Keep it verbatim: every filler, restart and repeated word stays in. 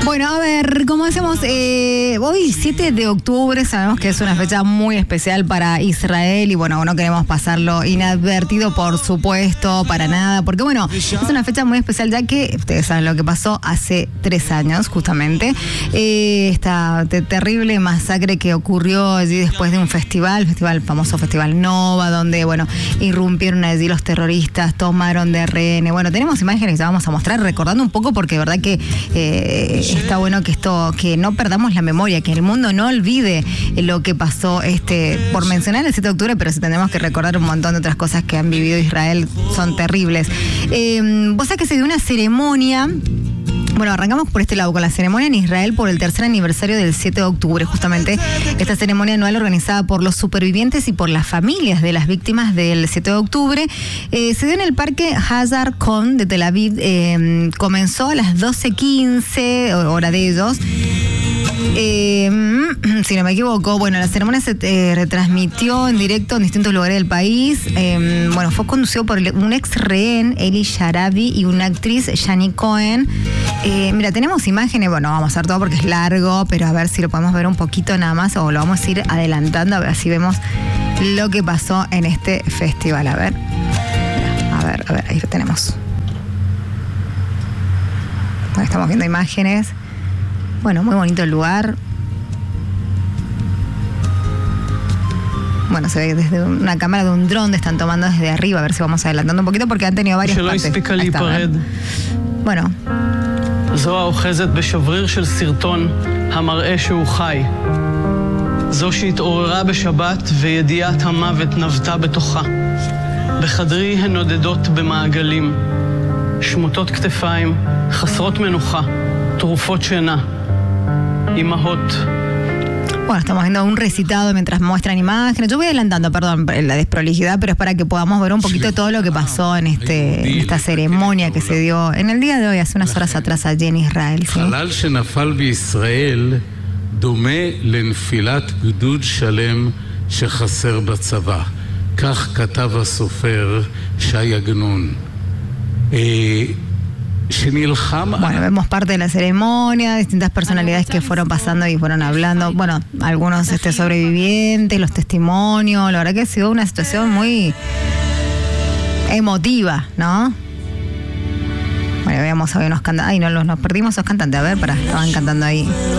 Bueno, a ver, como hacemos, eh, hoy siete de octubre, sabemos que es una fecha muy especial para Israel y bueno, no queremos pasarlo inadvertido, por supuesto, para nada, porque bueno, es una fecha muy especial ya que ustedes saben lo que pasó hace tres años, justamente, eh, esta te- terrible masacre que ocurrió allí después de un festival, festival, el famoso Festival Nova, donde, bueno, irrumpieron allí los terroristas, tomaron de rehén. Bueno, tenemos imágenes que ya vamos a mostrar, recordando un poco, porque de verdad que eh, está bueno que esto, que no perdamos la memoria, que el mundo no olvide lo que pasó, este, por mencionar el siete de octubre, pero sí tenemos que recordar un montón de otras cosas que han vivido Israel, son terribles. Eh, vos sabés que se dio una ceremonia. Bueno, arrancamos por este lado, con la ceremonia en Israel por el tercer aniversario del siete de octubre, justamente esta ceremonia anual organizada por los supervivientes y por las familias de las víctimas del siete de octubre. Eh, se dio en el Parque Hazar Con de Tel Aviv, eh, comenzó a las doce quince, hora de ellos. Eh, si no me equivoco, bueno, la ceremonia se eh, retransmitió en directo en distintos lugares del país. Eh, bueno, fue conducido por un ex rehén, Eli Sharabi, y una actriz, Shani Cohen. Eh, mira, tenemos imágenes, bueno, vamos a ver todo porque es largo, pero a ver si lo podemos ver un poquito nada más, o lo vamos a ir adelantando, a ver si vemos lo que pasó en este festival. A ver, a ver, a ver, ahí lo tenemos. Bueno, estamos viendo imágenes. Bueno, muy bonito el lugar. Bueno, se ve desde una cámara de un dron, están tomando desde arriba, a ver si vamos adelantando un poquito porque han tenido varias partes. Ahí está, ¿verdad? Bueno. זו האוחזת בשבריר של סרטון המראה שהוא חי. זו שהתעוררה בשבת וידיעת המוות נבטה בתוכה. בחדרי הן נודדות במעגלים. שמוטות כתפיים, חסרות מנוחה, תרופות שינה. אימהות. Bueno, estamos viendo un recitado mientras muestran imágenes. Yo voy adelantando, perdón, la desprolijidad, pero es para que podamos ver un poquito de todo lo que pasó en este en esta ceremonia que se dio en el día de hoy, hace unas horas atrás, allí en Israel. ¿Sí? חלל שנפל בישראל דומה לנפילת גדוד שלם שחסר בצבא. כך כתב הסופר שי עגנון. Bueno, vemos parte de la ceremonia, distintas personalidades que fueron pasando y fueron hablando, bueno, algunos este, sobrevivientes, los testimonios. La verdad que ha sido una situación muy emotiva, ¿no? Bueno, veamos, había unos cantantes, ay, no, los, nos perdimos esos cantantes, a ver, para, estaban cantando ahí.